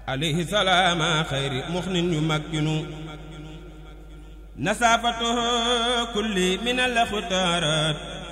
عليه سلام خير مخن يمكن نسافته كل من الاختارات